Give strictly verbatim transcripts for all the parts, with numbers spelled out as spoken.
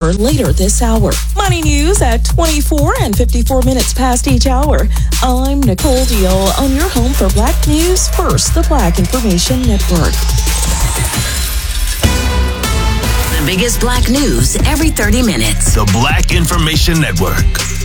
more later this hour. Money news at twenty-four and fifty-four minutes past each hour. I'm Nicole Deal on your home for Black News First, the Black Information Network. The biggest Black news every thirty minutes. The Black Information Network.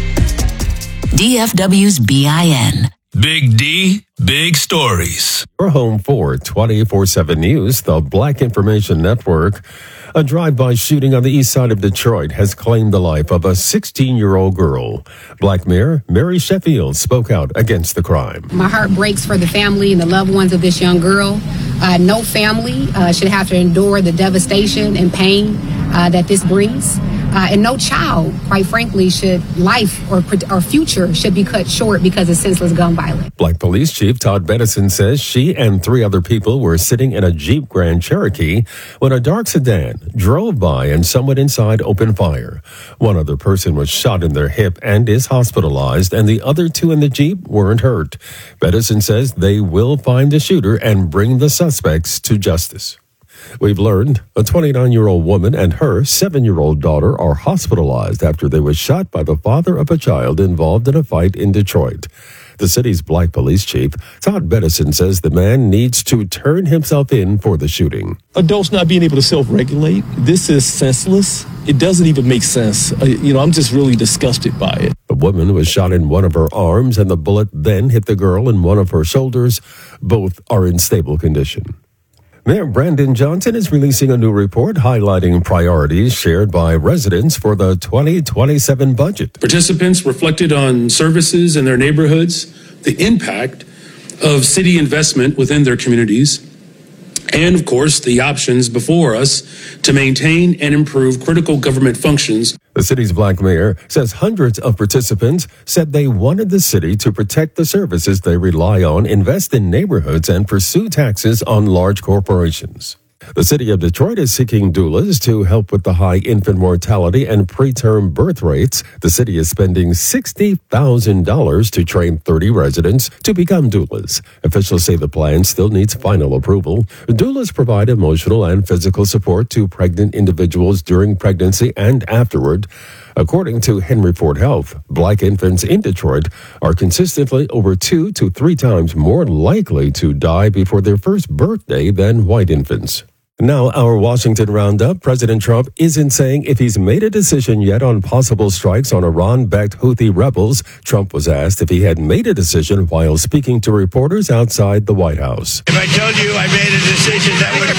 D F W's B I N. Big D, big stories. We're home for twenty-four seven News, the Black Information Network. A drive-by shooting on the east side of Detroit has claimed the life of a sixteen-year-old girl. Black Mayor Mary Sheffield spoke out against the crime. My heart breaks for the family and the loved ones of this young girl. Uh, no family uh, should have to endure the devastation and pain uh, that this brings. Uh, and no child, quite frankly, should life or, or future should be cut short because of senseless gun violence. Black Police Chief Todd Bedison says she and three other people were sitting in a Jeep Grand Cherokee when a dark sedan drove by and someone inside opened fire. One other person was shot in their hip and is hospitalized, and the other two in the Jeep weren't hurt. Bedison says they will find the shooter and bring the suspects to justice. We've learned a twenty-nine-year-old woman and her seven-year-old daughter are hospitalized after they were shot by the father of a child involved in a fight in Detroit. The city's Black Police Chief, Todd Bedison, says the man needs to turn himself in for the shooting. Adults not being able to self-regulate, this is senseless. It doesn't even make sense. Uh, you know, I'm just really disgusted by it. The woman was shot in one of her arms, and the bullet then hit the girl in one of her shoulders. Both are in stable condition. Mayor Brandon Johnson is releasing a new report highlighting priorities shared by residents for the twenty twenty-seven budget. Participants reflected on services in their neighborhoods, the impact of city investment within their communities, and, of course, the options before us to maintain and improve critical government functions. The city's Black mayor says hundreds of participants said they wanted the city to protect the services they rely on, invest in neighborhoods, and pursue taxes on large corporations. The city of Detroit is seeking doulas to help with the high infant mortality and preterm birth rates. The city is spending sixty thousand dollars to train thirty residents to become doulas. Officials say the plan still needs final approval. Doulas provide emotional and physical support to pregnant individuals during pregnancy and afterward. According to Henry Ford Health, Black infants in Detroit are consistently over two to three times more likely to die before their first birthday than white infants. Now, our Washington Roundup. President Trump isn't saying if he's made a decision yet on possible strikes on Iran-backed Houthi rebels. Trump was asked if he had made a decision while speaking to reporters outside the White House. If I told you I made a decision, that would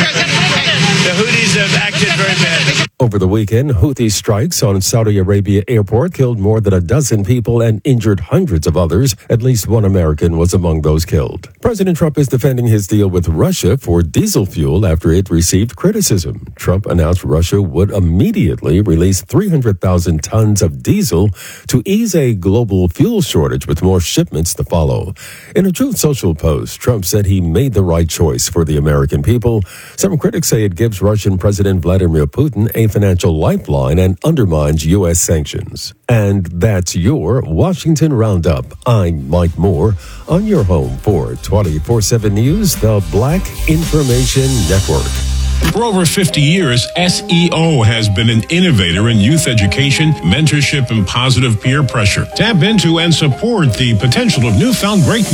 the Houthis have acted very badly. Over the weekend, Houthi strikes on Saudi Arabia airport killed more than a dozen people and injured hundreds of others. At least one American was among those killed. President Trump is defending his deal with Russia for diesel fuel after it received criticism. Trump announced Russia would immediately release three hundred thousand tons of diesel to ease a global fuel shortage, with more shipments to follow. In a Truth Social post, Trump said he made the right choice for the American people. Some critics say it gives Russian President Vladimir Putin a financial lifeline and undermines U S sanctions. And that's your Washington Roundup. I'm Mike Moore on your home for twenty-four seven News, the Black Information Network. For over fifty years, S E O has been an innovator in youth education, mentorship, and positive peer pressure. Tap into and support the potential of newfound breakthroughs.